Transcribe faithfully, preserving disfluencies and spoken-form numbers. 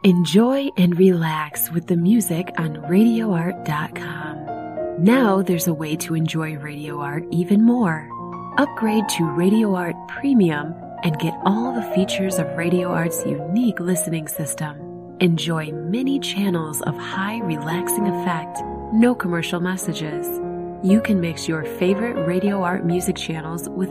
Enjoy and relax with the music on radio art dot com. Now there's a way to enjoy Radio Art even more. Upgrade to Radio Art Premium and get all the features of Radio Art's unique listening system. Enjoy many channels of high relaxing effect, no commercial messages. You can mix your favorite Radio Art music channels with